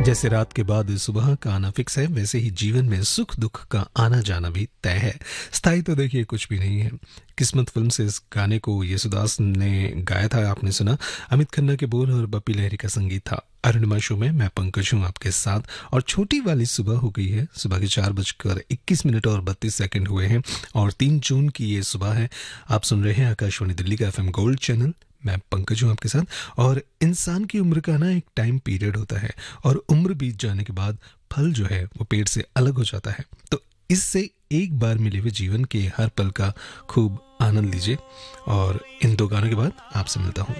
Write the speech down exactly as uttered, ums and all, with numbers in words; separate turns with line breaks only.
जैसे रात के बाद सुबह का आना फिक्स है, वैसे ही जीवन में सुख दुख का आना जाना भी तय है। स्थायी तो देखिए कुछ भी नहीं है। किस्मत फिल्म से इस गाने को येसुदास ने गाया था, आपने सुना। अमित खन्ना के बोल और बप्पी लहरी का संगीत था। अरुणिमा शो में मैं पंकज हूँ आपके साथ, और छोटी वाली सुबह हो गई है। सुबह के चार बजकर इक्कीस मिनट और बत्तीस सेकंड हुए हैं, और तीन जून की ये सुबह है। आप सुन रहे हैं आकाशवाणी दिल्ली का एफएम गोल्ड चैनल। मैं पंकज हूँ आपके साथ। और इंसान की उम्र का ना एक टाइम पीरियड होता है, और उम्र बीत जाने के बाद फल जो है वो पेड़ से अलग हो जाता है। तो इससे एक बार मिले हुए जीवन के हर पल का खूब आनंद लीजिए। और इन दो गानों के बाद आपसे मिलता हूँ।